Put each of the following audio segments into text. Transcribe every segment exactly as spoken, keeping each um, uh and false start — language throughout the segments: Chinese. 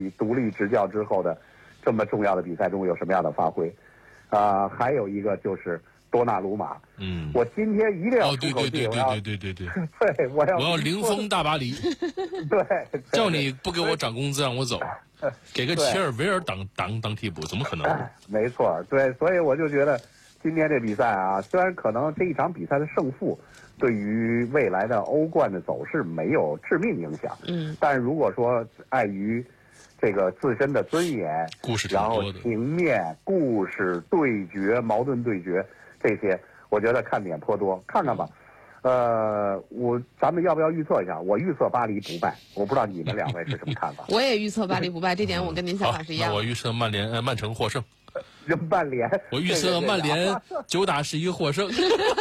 独立执教之后的这么重要的比赛中有什么样的发挥？啊、呃，还有一个就是多纳鲁马。 嗯， 我今天一定要哦，对对对对对对对对， 对，我要我要零封大巴黎。 对， 叫你不给我涨工资让我走，给个齐尔维尔当当当替补，怎么可能？ 没错，对，所以我就觉得今天这比赛啊，虽然可能这一场比赛的胜负对于未来的欧冠的走势没有致命影响， 嗯， 但是如果说碍于这个自身的尊严， 故事然后情面、故事对决、矛盾对决这些，我觉得看点颇多，看看吧。呃，我咱们要不要预测一下？我预测巴黎不败，我不知道你们两位是什么看法。 我也预测巴黎不败，这点我跟您想法是一样的。 那我预测曼联呃曼城获胜。 曼联， 我预测曼联九打十一获胜。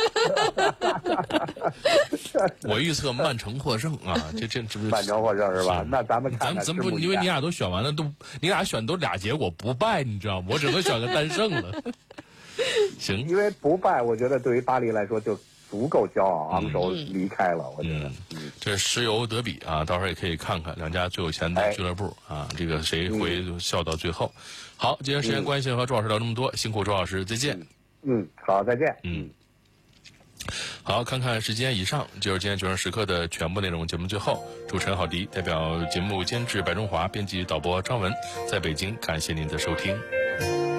我预测曼城获胜啊！这这这不是曼城获胜是吧？那咱们看看咱咱不，因为你俩都选完了，都你俩选都俩结果不败，你知道吗？我只能选个单胜了。行， 因为不败，我觉得对于巴黎来说就足够骄傲、昂首离开了。我觉得， 嗯，这石油德比啊，到时候也可以看看两家最有钱的俱乐部啊，这个谁会笑到最后。好，今天时间关系和周老师聊这么多，辛苦周老师，再见。 嗯，好，再见。 嗯，好，看看时间，以上就是今天九点时刻的全部内容。节目最后，主持人郝迪代表节目监制白中华、编辑导播张文，在北京感谢您的收听。